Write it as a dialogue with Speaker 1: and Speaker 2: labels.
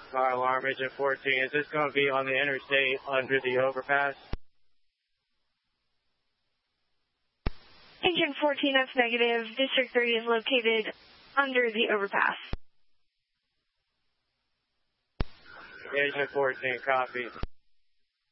Speaker 1: Car alarm, Agent 14. Is this going to be on the interstate under the overpass?
Speaker 2: Agent 14, that's negative. District 3 is located under the overpass.
Speaker 1: Agent 14, copy.